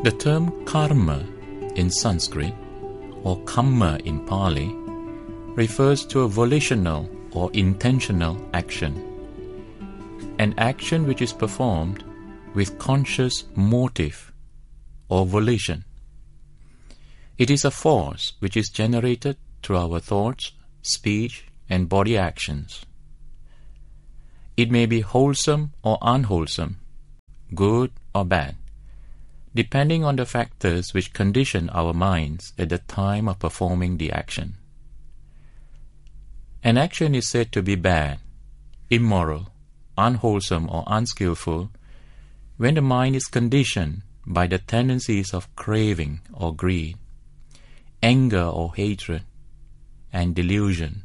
The term karma in Sanskrit or kamma in Pali refers to a volitional or intentional action, an action which is performed with conscious motive or volition. It is a force which is generated through our thoughts, speech, and body actions. It may be wholesome or unwholesome, good or bad, depending on the factors which condition our minds at the time of performing the action. An action is said to be bad, immoral, unwholesome, or unskillful when the mind is conditioned by the tendencies of craving or greed, anger or hatred, and delusion.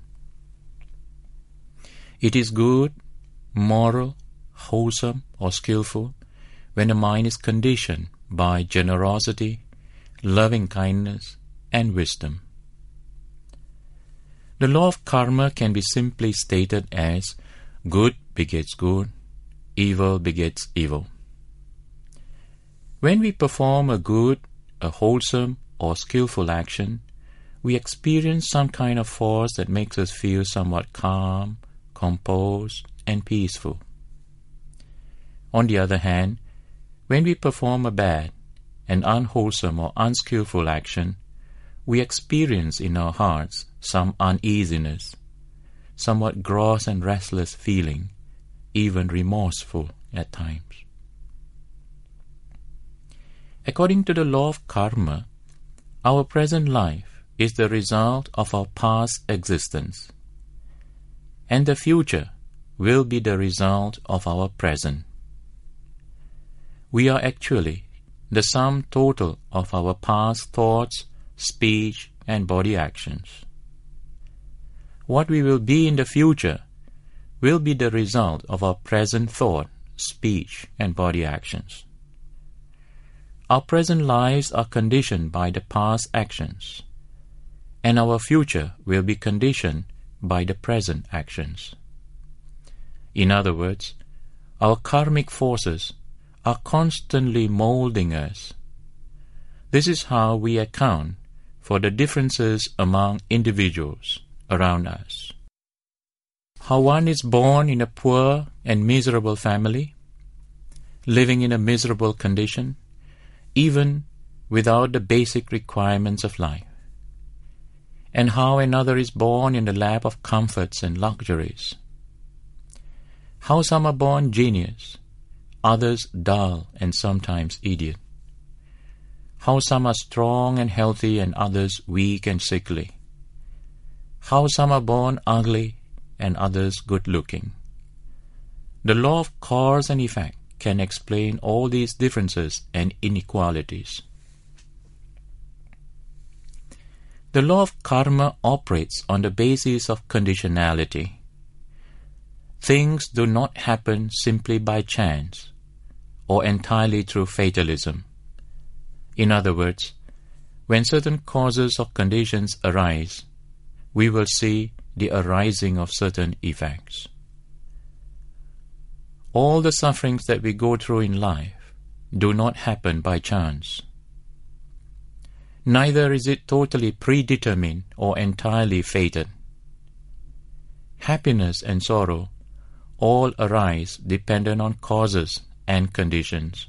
It is good, moral, wholesome, or skillful when the mind is conditioned by generosity, loving kindness, and wisdom. The law of karma can be simply stated as good begets good, evil begets evil. When we perform a good, a wholesome, or skillful action, we experience some kind of force that makes us feel somewhat calm, composed, and peaceful. On the other hand, when we perform a bad, an unwholesome or unskillful action, we experience in our hearts some uneasiness, somewhat gross and restless feeling, even remorseful at times. According to the law of karma, our present life is the result of our past existence, and the future will be the result of our present. We are actually the sum total of our past thoughts, speech, and body actions. What we will be in the future will be the result of our present thought, speech, and body actions. Our present lives are conditioned by the past actions, and our future will be conditioned by the present actions. In other words, our karmic forces are constantly molding us. This is how we account for the differences among individuals around us. How one is born in a poor and miserable family, living in a miserable condition, even without the basic requirements of life, and how another is born in the lap of comforts and luxuries. How some are born genius, others dull and sometimes idiot. How some are strong and healthy and others weak and sickly. How some are born ugly and others good-looking. The law of cause and effect can explain all these differences and inequalities. The law of karma operates on the basis of conditionality. Things do not happen simply by chance or entirely through fatalism. In other words, when certain causes or conditions arise, we will see the arising of certain effects. All the sufferings that we go through in life do not happen by chance. Neither is it totally predetermined or entirely fated. Happiness and sorrow all arise dependent on causes and conditions.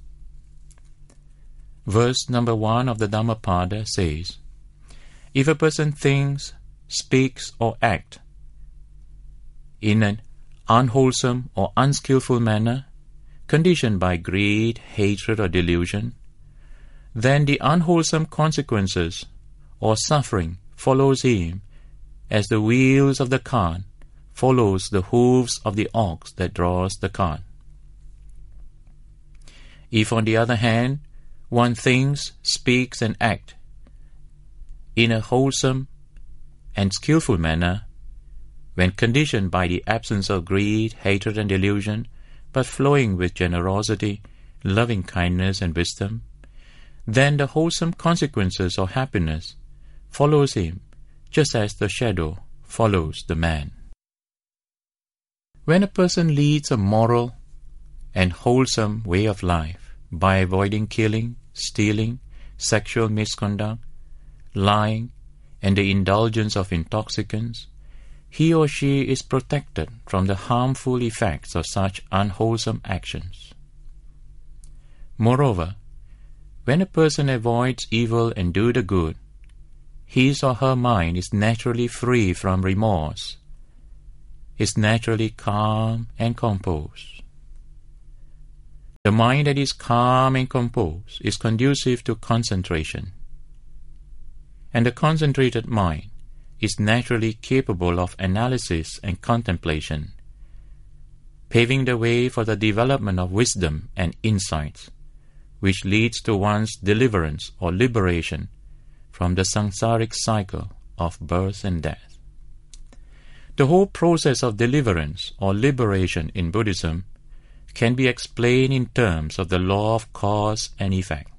Verse number 1 of the Dhammapada says, if a person thinks, speaks, or acts in an unwholesome or unskillful manner, conditioned by greed, hatred, or delusion, then the unwholesome consequences or suffering follows him as the wheels of the cart follows the hooves of the ox that draws the cart. If, on the other hand, one thinks, speaks, and acts in a wholesome and skillful manner, when conditioned by the absence of greed, hatred, and delusion, but flowing with generosity, loving kindness, and wisdom, then the wholesome consequences or happiness follows him just as the shadow follows the man. When a person leads a moral and wholesome way of life by avoiding killing, stealing, sexual misconduct, lying, and the indulgence of intoxicants, he or she is protected from the harmful effects of such unwholesome actions. Moreover, when a person avoids evil and does the good, his or her mind is naturally free from remorse, is naturally calm and composed. The mind that is calm and composed is conducive to concentration, and the concentrated mind is naturally capable of analysis and contemplation, paving the way for the development of wisdom and insights, which leads to one's deliverance or liberation from the samsaric cycle of birth and death. The whole process of deliverance or liberation in Buddhism can be explained in terms of the law of cause and effect.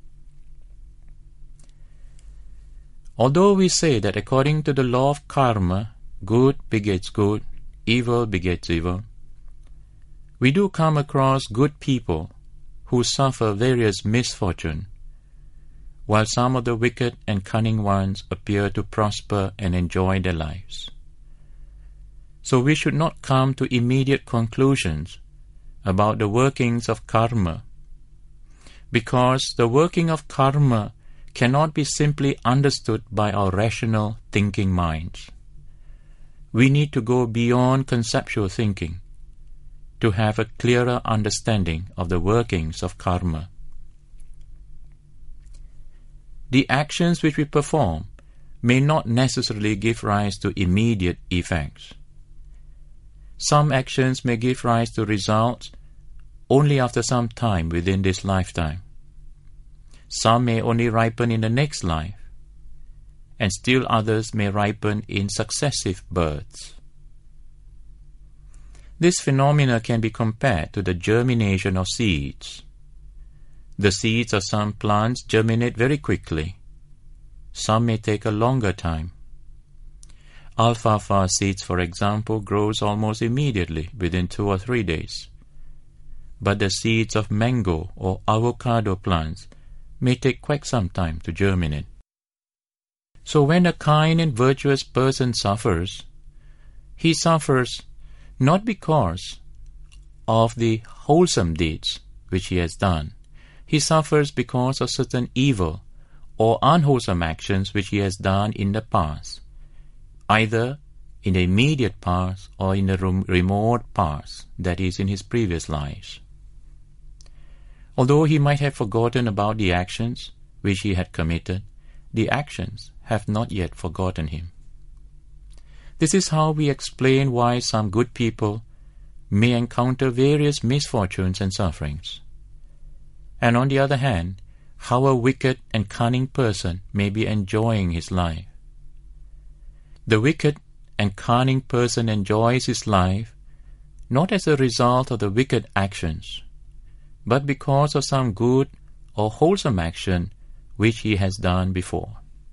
Although we say that according to the law of karma, good begets good, evil begets evil, we do come across good people who suffer various misfortune, while some of the wicked and cunning ones appear to prosper and enjoy their lives. So we should not come to immediate conclusions about the workings of karma, because the working of karma cannot be simply understood by our rational thinking minds. We need to go beyond conceptual thinking to have a clearer understanding of the workings of karma. The actions which we perform may not necessarily give rise to immediate effects. Some actions may give rise to results only after some time within this lifetime. Some may only ripen in the next life, and still others may ripen in successive births. This phenomena can be compared to the germination of seeds. The seeds of some plants germinate very quickly. Some may take a longer time. Alfalfa seeds, for example, grows almost immediately within 2 or 3 days. But the seeds of mango or avocado plants may take quite some time to germinate. So when a kind and virtuous person suffers, he suffers not because of the wholesome deeds which he has done. He suffers because of certain evil or unwholesome actions which he has done in the past, either in the immediate past or in the remote past, that is, in his previous lives. Although he might have forgotten about the actions which he had committed, the actions have not yet forgotten him. This is how we explain why some good people may encounter various misfortunes and sufferings, and on the other hand, how a wicked and cunning person may be enjoying his life. The wicked and cunning person enjoys his life not as a result of the wicked actions, but because of some good or wholesome action which he has done before.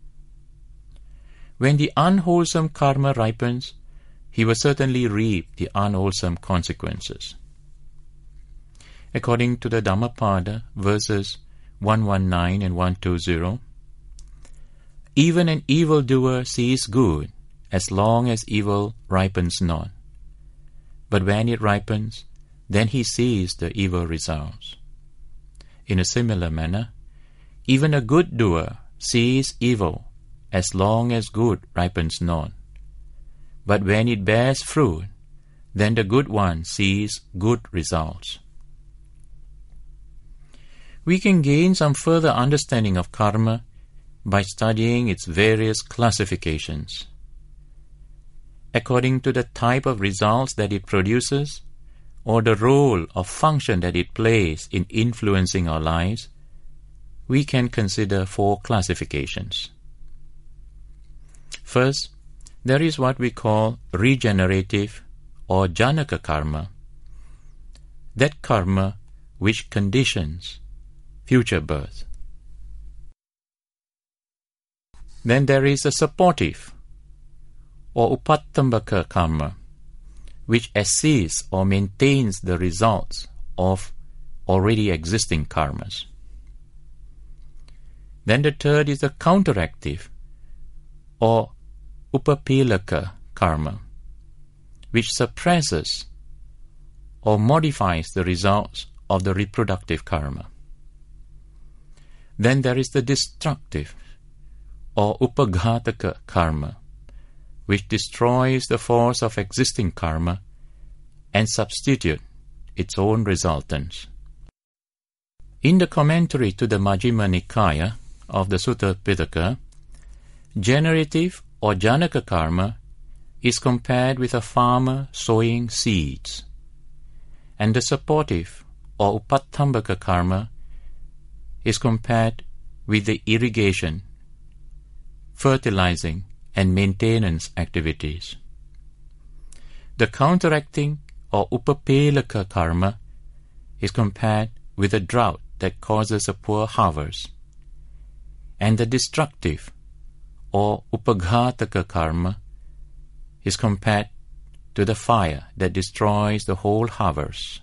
When the unwholesome karma ripens, he will certainly reap the unwholesome consequences. According to the Dhammapada, verses 119 and 120, even an evildoer sees good as long as evil ripens not. But when it ripens, then he sees the evil results. In a similar manner, even a good doer sees evil as long as good ripens not. But when it bears fruit, then the good one sees good results. We can gain some further understanding of karma by studying its various classifications. According to the type of results that it produces, or the role or function that it plays in influencing our lives, we can consider 4 classifications. First, there is what we call regenerative or janaka karma, that karma which conditions future birth. Then there is a supportive or upattambaka karma, which assists or maintains the results of already existing karmas. Then the third is the counteractive or upapilaka karma, which suppresses or modifies the results of the reproductive karma. Then there is the destructive or upaghataka karma, which destroys the force of existing karma and substitute its own resultants. In the commentary to the Majjhima Nikaya of the Sutta Pitaka, generative or janaka karma is compared with a farmer sowing seeds, and the supportive or upattambaka karma is compared with the irrigation, fertilizing and maintenance activities. The counteracting or upapelaka karma is compared with a drought that causes a poor harvest, and the destructive or upaghataka karma is compared to the fire that destroys the whole harvest.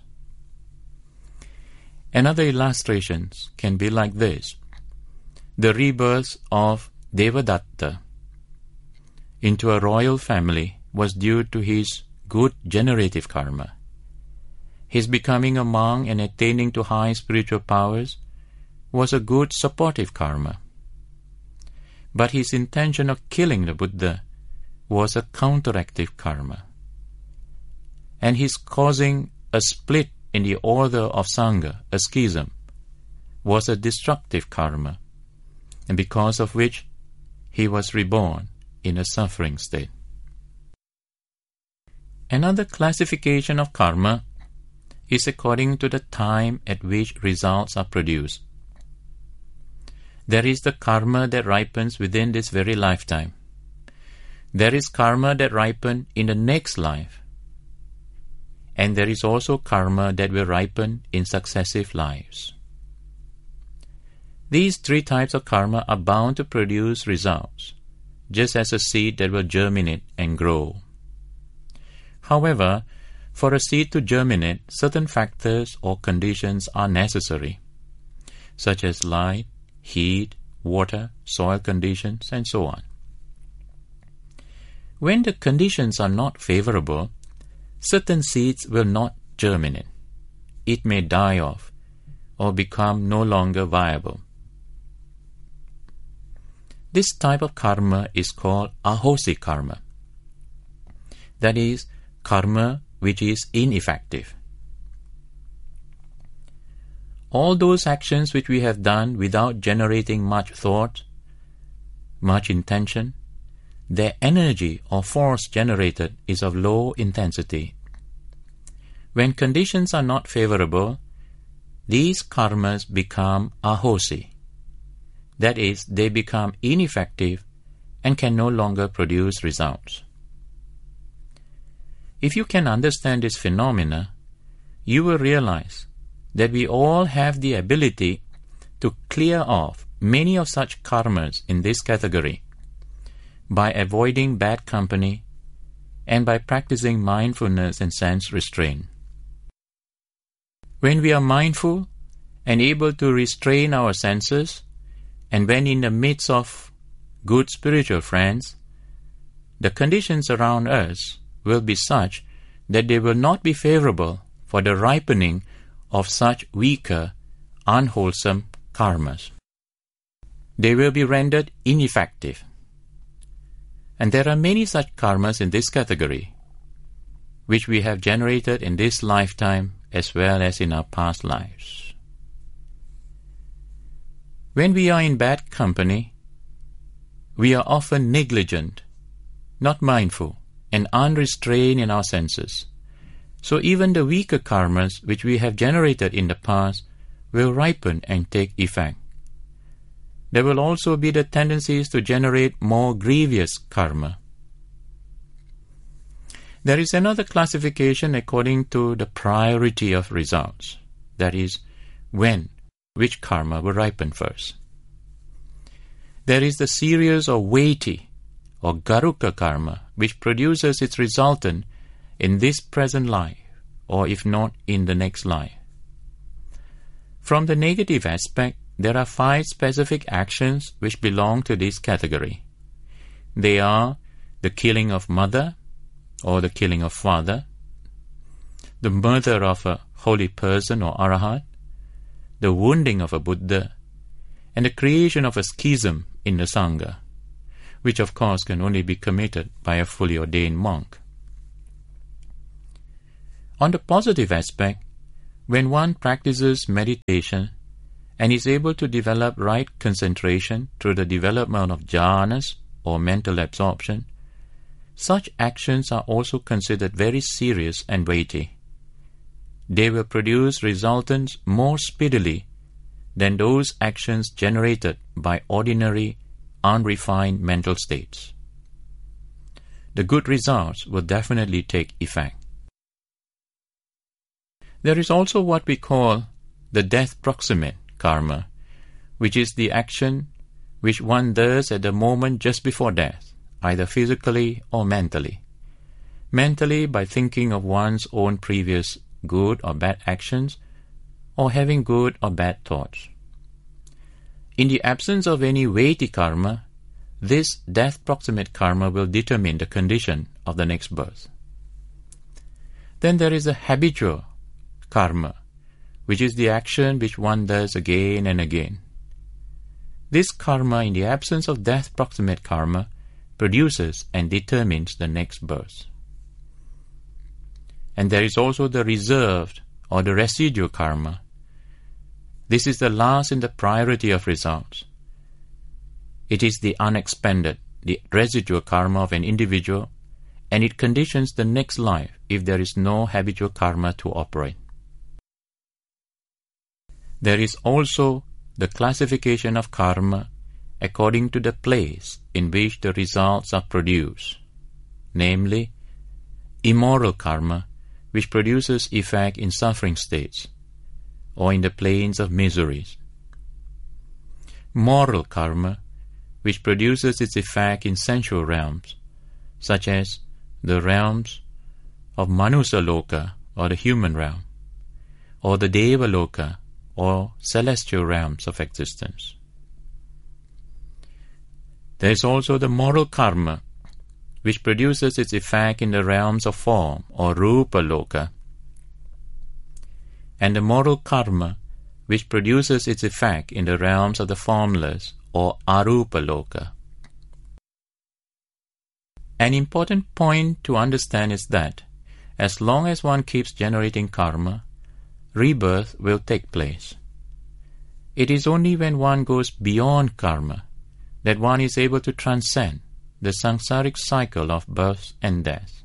Another illustrations can be like this. The rebirth of Devadatta into a royal family was due to his good generative karma. His becoming a monk and attaining to high spiritual powers was a good supportive karma. But his intention of killing the Buddha was a counteractive karma. And his causing a split in the order of Sangha, a schism, was a destructive karma, and because of which he was reborn in a suffering state. Another classification of karma is according to the time at which results are produced. There is the karma that ripens within this very lifetime. There is karma that ripens in the next life. And there is also karma that will ripen in successive lives. These three types of karma are bound to produce results, just as a seed that will germinate and grow. However, for a seed to germinate, certain factors or conditions are necessary, such as light, heat, water, soil conditions, and so on. When the conditions are not favorable, certain seeds will not germinate. It may die off or become no longer viable. This type of karma is called ahosi karma. That is, karma which is ineffective. All those actions which we have done without generating much thought, much intention, their energy or force generated is of low intensity. When conditions are not favorable, these karmas become ahosi. That is, they become ineffective and can no longer produce results. If you can understand this phenomena, you will realize that we all have the ability to clear off many of such karmas in this category by avoiding bad company and by practicing mindfulness and sense restraint. When we are mindful and able to restrain our senses, and when in the midst of good spiritual friends, the conditions around us will be such that they will not be favorable for the ripening of such weaker, unwholesome karmas. They will be rendered ineffective. And there are many such karmas in this category, which we have generated in this lifetime as well as in our past lives. When we are in bad company, we are often negligent, not mindful, and unrestrained in our senses. So even the weaker karmas which we have generated in the past will ripen and take effect. There will also be the tendencies to generate more grievous karma. There is another classification according to the priority of results. That is, which karma will ripen first. There is the serious or weighty or garuka karma, which produces its resultant in this present life, or if not, in the next life. From the negative aspect, there are 5 specific actions which belong to this category. They are the killing of mother or the killing of father, the murder of a holy person or arahat, the wounding of a Buddha, and the creation of a schism in the Sangha, which of course can only be committed by a fully ordained monk. On the positive aspect, when one practices meditation and is able to develop right concentration through the development of jhanas or mental absorption, such actions are also considered very serious and weighty. They will produce resultants more speedily than those actions generated by ordinary, unrefined mental states. The good results will definitely take effect. There is also what we call the death proximate karma, which is the action which one does at the moment just before death, either physically or mentally. Mentally by thinking of one's own previous good or bad actions, or having good or bad thoughts. In the absence of any weighty karma, this death proximate karma will determine the condition of the next birth. Then there is a habitual karma, which is the action which one does again and again. This karma, in the absence of death proximate karma, produces and determines the next birth. And there is also the reserved or the residual karma. This is the last in the priority of results. It is the unexpended, the residual karma of an individual, and it conditions the next life if there is no habitual karma to operate. There is also the classification of karma according to the place in which the results are produced, namely, immoral karma, which produces effect in suffering states, or in the planes of miseries. Moral karma, which produces its effect in sensual realms, such as the realms of Manusaloka, or the human realm, or the Devaloka, or celestial realms of existence. There is also the moral karma, which produces its effect in the realms of form, or Rupa Loka, and the moral karma, which produces its effect in the realms of the formless, or Arupa Loka. An important point to understand is that, as long as one keeps generating karma, rebirth will take place. It is only when one goes beyond karma that one is able to transcend the samsaric cycle of birth and death.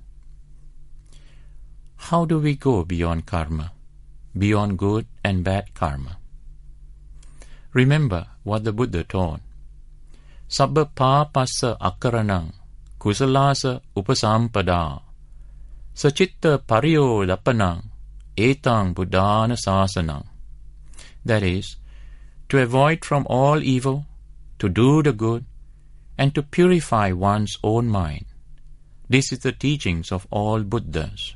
How do we go beyond karma, beyond good and bad karma? Remember what the Buddha taught. Sabba pāpassa akaranang kusalasa upasampada sacitta pariyo lapanang etang buddhana sasanang. That is, to avoid from all evil, to do the good, and to purify one's own mind. This is the teachings of all Buddhas.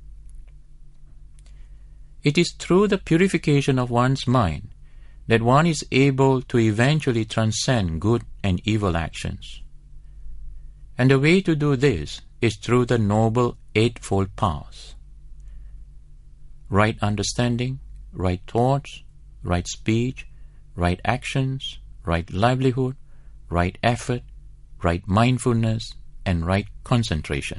It is through the purification of one's mind that one is able to eventually transcend good and evil actions. And the way to do this is through the Noble Eightfold Path. Right understanding, right thoughts, right speech, right actions, right livelihood, right effort, right mindfulness, and right concentration.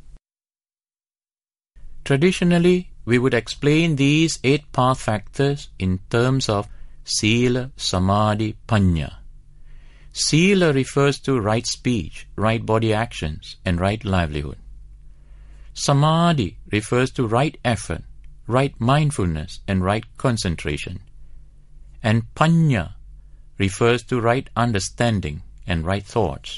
Traditionally, we would explain these 8 path factors in terms of Sila, Samadhi, Panya. Sila refers to right speech, right body actions, and right livelihood. Samadhi refers to right effort, right mindfulness, and right concentration. And Panya refers to right understanding and right thoughts.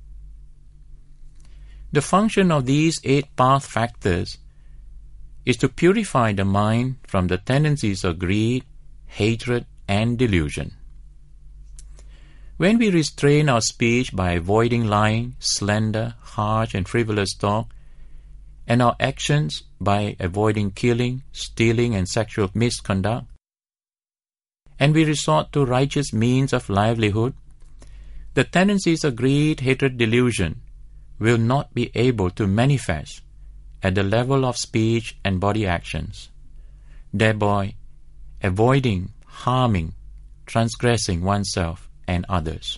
The function of these 8 path factors is to purify the mind from the tendencies of greed, hatred, and delusion. When we restrain our speech by avoiding lying, slander, harsh and frivolous talk, and our actions by avoiding killing, stealing, and sexual misconduct, and we resort to righteous means of livelihood, the tendencies of greed, hatred, delusion will not be able to manifest at the level of speech and body actions, thereby avoiding harming, transgressing oneself and others.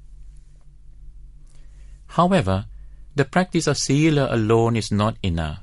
However, the practice of Sila alone is not enough.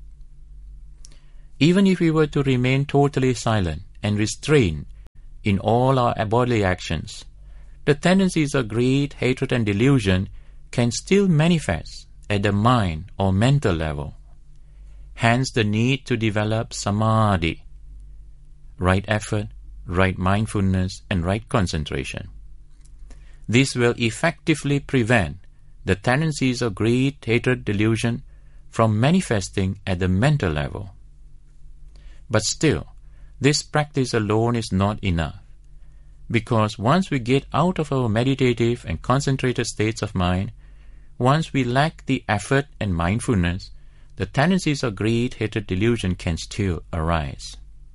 Even if we were to remain totally silent and restrained in all our bodily actions, the tendencies of greed, hatred and delusion can still manifest at the mind or mental level. Hence the need to develop samadhi, right effort, right mindfulness and right concentration. This will effectively prevent the tendencies of greed, hatred, delusion from manifesting at the mental level. But still, this practice alone is not enough, because once we get out of our meditative and concentrated states of mind, once we lack the effort and mindfulness, the tendencies of greed, hatred, delusion can still arise.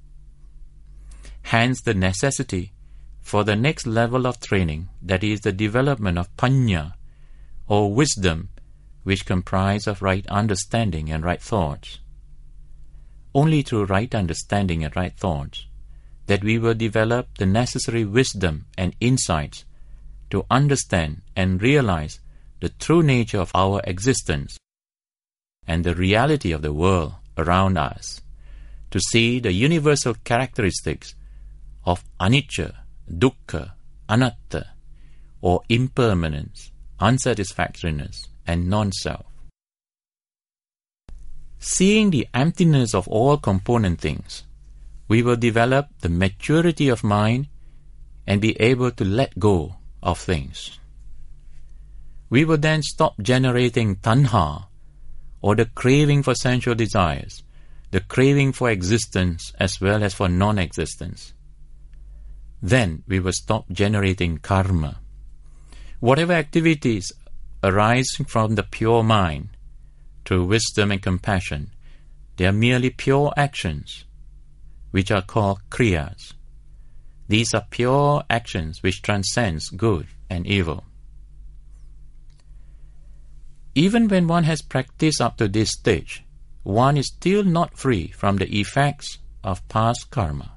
Hence the necessity for the next level of training, that is the development of panya, or wisdom, which comprise of right understanding and right thoughts. Only through right understanding and right thoughts that we will develop the necessary wisdom and insights to understand and realize the true nature of our existence and the reality of the world around us, to see the universal characteristics of anicca, dukkha, anatta, or impermanence, unsatisfactoriness, and non-self. Seeing the emptiness of all component things, we will develop the maturity of mind and be able to let go of things. We will then stop generating tanha, or the craving for sensual desires, the craving for existence as well as for non-existence. Then we will stop generating karma. Whatever activities arising from the pure mind, through wisdom and compassion, they are merely pure actions, which are called kriyas. These are pure actions which transcends good and evil. Even when one has practiced up to this stage, one is still not free from the effects of past karma.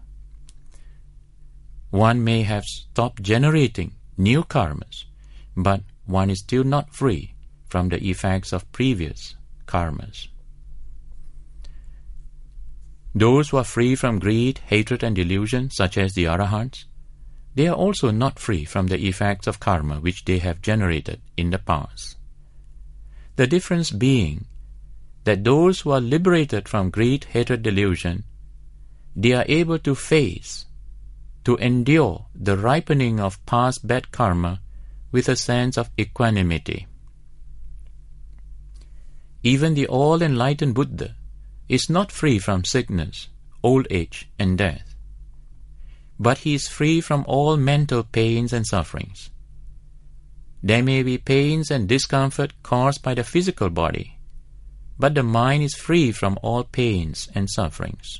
One may have stopped generating new karmas, but one is still not free from the effects of previous karmas. Those who are free from greed, hatred and delusion, such as the Arahants, they are also not free from the effects of karma which they have generated in the past. The difference being that those who are liberated from greed, hatred, delusion, they are able to face, to endure the ripening of past bad karma with a sense of equanimity. Even the all-enlightened Buddha is not free from sickness, old age and death, but he is free from all mental pains and sufferings. There may be pains and discomfort caused by the physical body, but the mind is free from all pains and sufferings.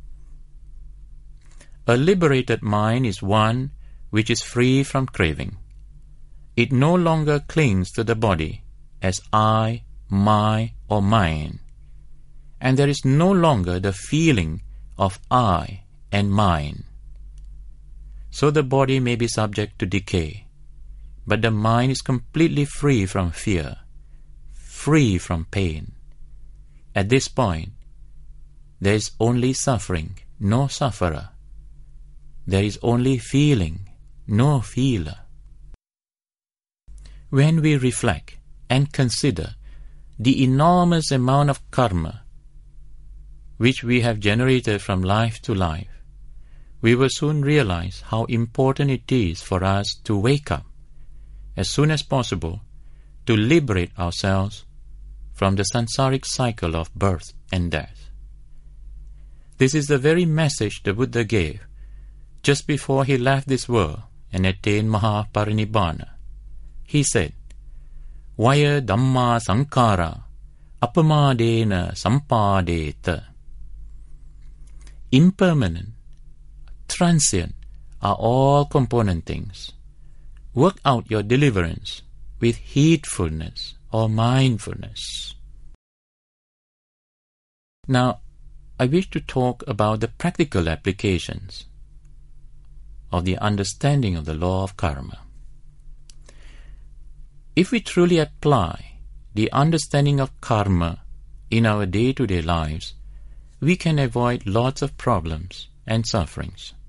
A liberated mind is one which is free from craving. It no longer clings to the body as I, my, or mine, and there is no longer the feeling of I and mine. So the body may be subject to decay, but the mind is completely free from fear, free from pain. At this point, there is only suffering, no sufferer. There is only feeling, no feeler. When we reflect and consider the enormous amount of karma which we have generated from life to life, we will soon realize how important it is for us to wake up as soon as possible to liberate ourselves from the sansaric cycle of birth and death. This is the very message the Buddha gave just before he left this world and attained Mahaparinibbana. He said, Vaya Dhamma Sankara Apamadena Sampadeta. Impermanent, transient, are all component things. Work out your deliverance with heedfulness or mindfulness. Now, I wish to talk about the practical applications of the understanding of the law of karma. If we truly apply the understanding of karma in our day-to-day lives, we can avoid lots of problems and sufferings.